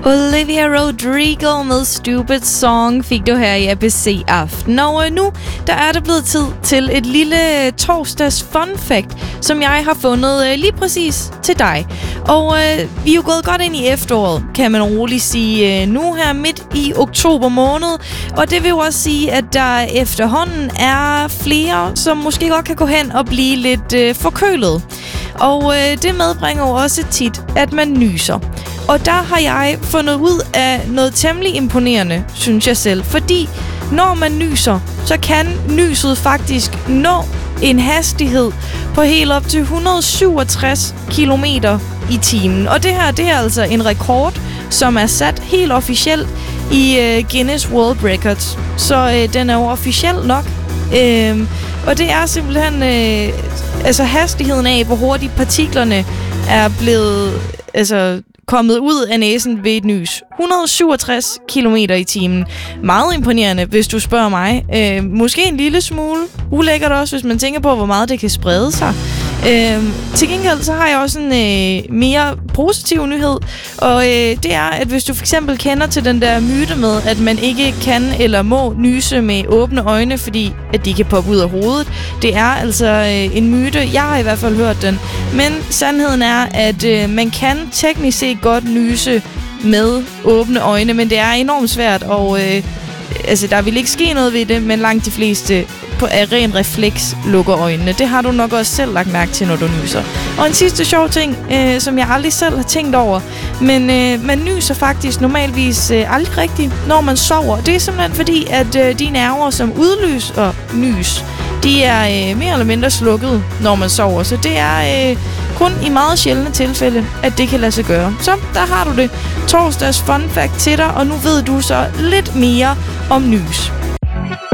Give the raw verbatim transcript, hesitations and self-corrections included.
Olivia Rodrigo med Stupid Song fik du her i A B C Aften. Og øh, nu der er det blevet tid til et lille torsdags fun fact, som jeg har fundet øh, lige præcis til dig. Og øh, vi er jo gået godt ind i efteråret, kan man roligt sige, øh, nu her midt i oktober måned. Og det vil jo også sige, at der efterhånden er flere, som måske godt kan gå hen og blive lidt øh, forkølet. Og øh, det medbringer jo også tit, at man nyser. Og der har jeg fundet ud af noget temmelig imponerende, synes jeg selv. Fordi når man nyser, så kan nyset faktisk nå en hastighed på helt op til et hundrede og syvogtres kilometer i timen. Og det her, det er altså en rekord, som er sat helt officielt i uh, Guinness World Records. Så uh, den er jo officiel nok. Uh, og det er simpelthen uh, altså hastigheden af, hvor hurtigt partiklerne er blevet altså kommet ud af næsen ved et nys. et hundrede og syvogtres kilometer i timen. Meget imponerende, hvis du spørger mig. Øh, måske en lille smule ulækkert også, hvis man tænker på, hvor meget det kan sprede sig. Øh, til gengæld så har jeg også en øh, mere positiv nyhed, og øh, det er, at hvis du for eksempel kender til den der myte med, at man ikke kan eller må nyse med åbne øjne, fordi at de kan poppe ud af hovedet. Det er altså øh, en myte. Jeg har i hvert fald hørt den. Men sandheden er, at øh, man kan teknisk set godt nyse med åbne øjne, men det er enormt svært, og øh, altså, der vil ikke ske noget ved det, men langt de fleste på af ren refleks lukker øjnene. Det har du nok også selv lagt mærke til, når du nyser. Og en sidste sjov ting, øh, som jeg aldrig selv har tænkt over, men øh, man nyser faktisk normalvis øh, aldrig rigtigt, når man sover. Det er simpelthen fordi, at øh, de nerver, som udløser nys, de er øh, mere eller mindre slukket, når man sover. Så det er øh, kun i meget sjældne tilfælde, at det kan lade sig gøre. Så der har du det. Torsdags fun fact til dig, og nu ved du så lidt mere om nys.